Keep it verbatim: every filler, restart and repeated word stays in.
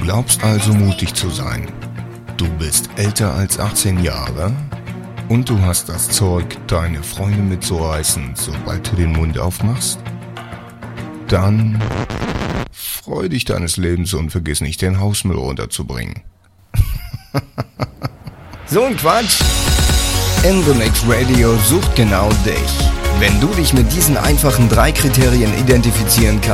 glaubst also mutig zu sein. Du bist älter als achtzehn Jahre und du hast das Zeug, deine Freunde mitzureißen, sobald du den Mund aufmachst? Dann freu dich deines Lebens und vergiss nicht, den Hausmüll runterzubringen. So ein Quatsch! Indonex Radio sucht genau dich. Wenn du dich mit diesen einfachen drei Kriterien identifizieren kannst,